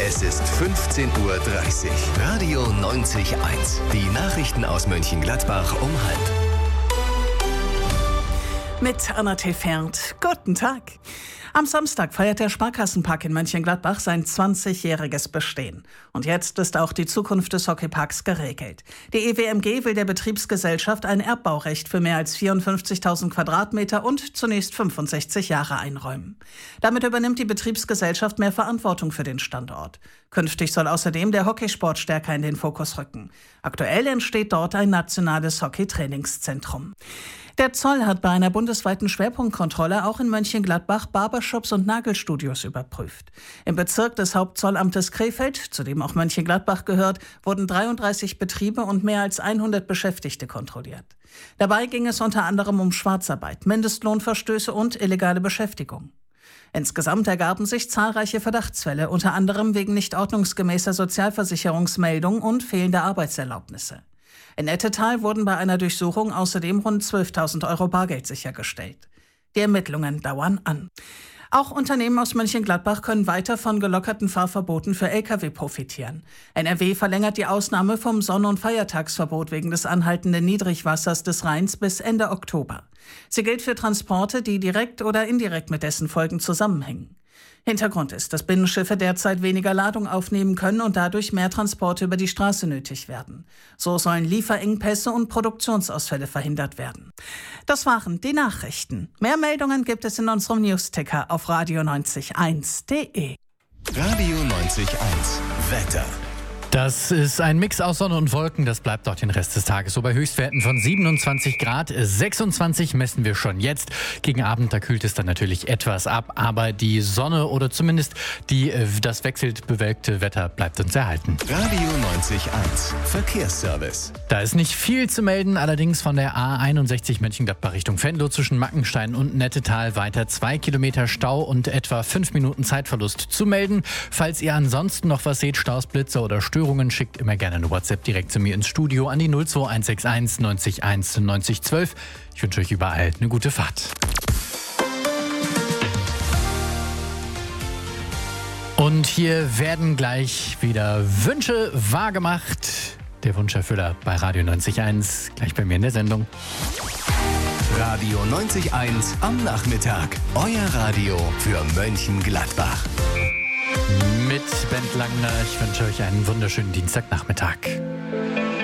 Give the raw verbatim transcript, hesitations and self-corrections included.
Es ist fünfzehn Uhr dreißig. Radio neunzig Komma eins. Die Nachrichten aus Mönchengladbach um halb. Mit Anna Tefert. Guten Tag. Am Samstag feiert der Sparkassenpark in Mönchengladbach sein zwanzigjähriges Bestehen. Und jetzt ist auch die Zukunft des Hockeyparks geregelt. Die E W M G will der Betriebsgesellschaft ein Erbbaurecht für mehr als vierundfünfzigtausend Quadratmeter und zunächst fünfundsechzig Jahre einräumen. Damit übernimmt die Betriebsgesellschaft mehr Verantwortung für den Standort. Künftig soll außerdem der Hockeysport stärker in den Fokus rücken. Aktuell entsteht dort ein nationales Hockey-Trainingszentrum. Der Zoll hat bei einer bundesweiten Schwerpunktkontrolle auch in Mönchengladbach Barbershops und Nagelstudios überprüft. Im Bezirk des Hauptzollamtes Krefeld, zu dem auch Mönchengladbach gehört, wurden dreiunddreißig Betriebe und mehr als hundert Beschäftigte kontrolliert. Dabei ging es unter anderem um Schwarzarbeit, Mindestlohnverstöße und illegale Beschäftigung. Insgesamt ergaben sich zahlreiche Verdachtsfälle, unter anderem wegen nicht ordnungsgemäßer Sozialversicherungsmeldung und fehlender Arbeitserlaubnisse. In Nettetal wurden bei einer Durchsuchung außerdem rund zwölftausend Euro Bargeld sichergestellt. Die Ermittlungen dauern an. Auch Unternehmen aus Mönchengladbach können weiter von gelockerten Fahrverboten für L K W profitieren. N R W verlängert die Ausnahme vom Sonn- und Feiertagsverbot wegen des anhaltenden Niedrigwassers des Rheins bis Ende Oktober. Sie gilt für Transporte, die direkt oder indirekt mit dessen Folgen zusammenhängen. Hintergrund ist, dass Binnenschiffe derzeit weniger Ladung aufnehmen können und dadurch mehr Transporte über die Straße nötig werden. So sollen Lieferengpässe und Produktionsausfälle verhindert werden. Das waren die Nachrichten. Mehr Meldungen gibt es in unserem Newsticker auf radio neunzig eins punkt de. Radio neunzig Komma eins. Wetter. Das ist ein Mix aus Sonne und Wolken, das bleibt auch den Rest des Tages so bei Höchstwerten von siebenundzwanzig Grad, sechsundzwanzig messen wir schon jetzt. Gegen Abend, da kühlt es dann natürlich etwas ab, aber die Sonne oder zumindest die, das wechselnd bewölkte Wetter bleibt uns erhalten. Radio neunzig Komma eins. Verkehrsservice. Da ist nicht viel zu melden, allerdings von der A einundsechzig Mönchengladbach Richtung Venlo zwischen Mackenstein und Nettetal weiter zwei Kilometer Stau und etwa fünf Minuten Zeitverlust zu melden. Falls ihr ansonsten noch was seht, Staus, Blitzer oder Störungen, schickt immer gerne eine WhatsApp direkt zu mir ins Studio an die null zwei eins sechs eins neunzig eins neunzig zwölf. Ich wünsche euch überall eine gute Fahrt. Und hier werden gleich wieder Wünsche wahrgemacht. Der Wunscherfüller bei Radio neunzig Komma eins, gleich bei mir in der Sendung. Radio neunzig Komma eins am Nachmittag. Euer Radio für Mönchengladbach. Mit Bent Langner. Ich wünsche euch einen wunderschönen Dienstagnachmittag.